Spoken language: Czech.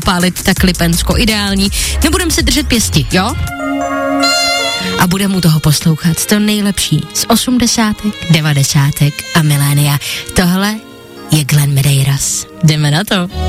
popálit tak Lipensko, ideální. Nebudeme se držet pěsti, jo? A budeme mu toho poslouchat. To nejlepší z 80., 90. a milénia. Tohle je Glenn Medeiros. Jdeme na to.